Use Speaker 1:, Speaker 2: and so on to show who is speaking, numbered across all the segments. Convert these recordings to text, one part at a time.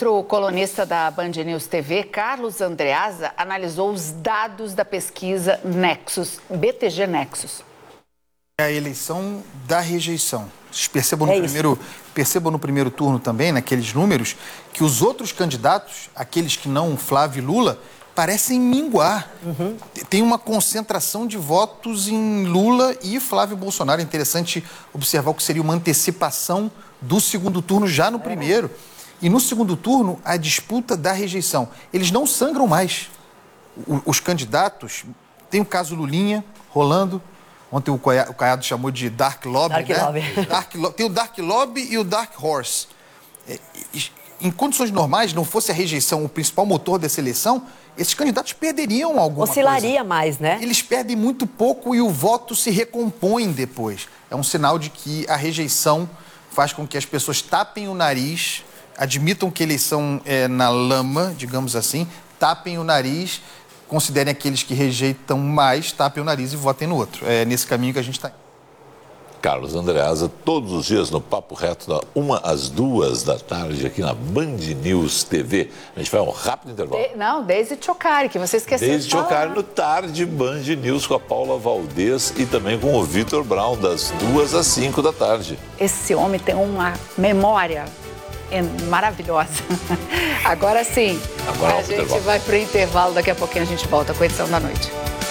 Speaker 1: outro colunista da Band News TV, Carlos Andreasa, analisou os dados da pesquisa Nexus, BTG Nexus.
Speaker 2: É a eleição da rejeição. Vocês percebam no primeiro turno também, naqueles números, que os outros candidatos, aqueles que não Flávio e Lula, parecem minguar. Tem uma concentração de votos em Lula e Flávio Bolsonaro. É interessante observar o que seria uma antecipação do segundo turno já no primeiro. E no segundo turno, a disputa da rejeição. Eles não sangram mais. Os candidatos, tem o caso Lulinha rolando. Ontem o Caiado chamou de Dark Lobby, tem o Dark Lobby e o Dark Horse. Em condições normais, não fosse a rejeição o principal motor dessa eleição, esses candidatos perderiam alguma coisa.
Speaker 3: Oscilaria mais, né?
Speaker 2: Eles perdem muito pouco e o voto se recompõe depois. É um sinal de que a rejeição faz com que as pessoas tapem o nariz, admitam que a eleição é na lama, digamos assim, tapem o nariz, considerem aqueles que rejeitam mais, tapem o nariz e votem no outro. É nesse caminho que a gente está.
Speaker 4: Carlos Andreasa, todos os dias no Papo Reto, da 1 às 2 da tarde, aqui na Band News TV. A gente vai a um rápido intervalo.
Speaker 1: Desde Chocari, que você esqueceu
Speaker 4: Desde Chocari no Tarde Band News com a Paula Valdez e também com o Vitor Brown, das 2 às 5 da tarde.
Speaker 1: Esse homem tem uma memória maravilhosa. Agora sim, a gente vai para o intervalo, daqui a pouquinho a gente volta com a edição da noite.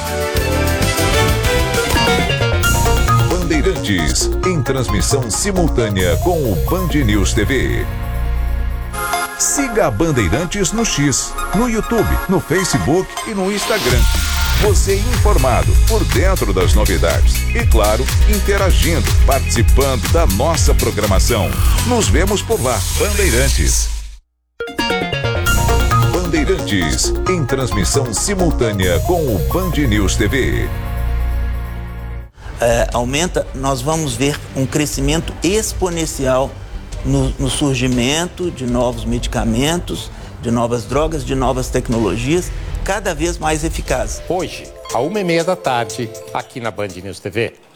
Speaker 5: Bandeirantes, em transmissão simultânea com o Band News TV. Siga a Bandeirantes no X, no YouTube, no Facebook e no Instagram. Você informado, por dentro das novidades e, claro, interagindo, participando da nossa programação. Nos vemos por lá. Bandeirantes. Bandeirantes, em transmissão simultânea com o Band News TV.
Speaker 6: Nós vamos ver um crescimento exponencial no surgimento de novos medicamentos, de novas drogas, de novas tecnologias, cada vez mais eficazes.
Speaker 7: Hoje, à 1h30 da tarde, aqui na Band News TV.